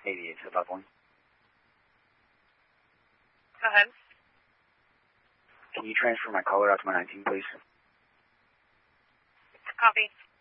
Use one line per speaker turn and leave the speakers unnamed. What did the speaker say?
88 to Bubbling.
Go ahead.
Can you transfer my caller out to my 19, please?
Copy.